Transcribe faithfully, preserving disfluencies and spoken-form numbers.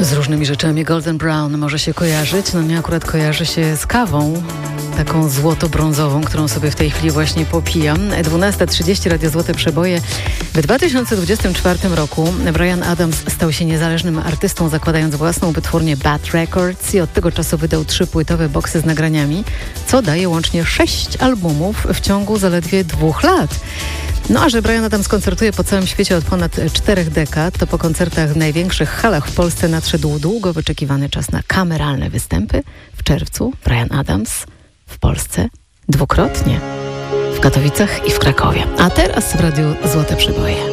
Z różnymi rzeczami Golden Brown może się kojarzyć. No mnie akurat kojarzy się z kawą, taką złoto-brązową, którą sobie w tej chwili właśnie popijam. dwunasta trzydzieści, Radio Złote Przeboje. W dwa tysiące dwudziestym czwartym roku Bryan Adams stał się niezależnym artystą, zakładając własną wytwórnię Bad Records i od tego czasu wydał trzy płytowe boksy z nagraniami, co daje łącznie sześć albumów w ciągu zaledwie dwóch lat. No a że Bryan Adams koncertuje po całym świecie od ponad czterech dekad, to po koncertach w największych halach w Polsce nadszedł długo wyczekiwany czas na kameralne występy. W czerwcu Bryan Adams w Polsce dwukrotnie, w Katowicach i w Krakowie. A teraz w Radiu Złote Przeboje.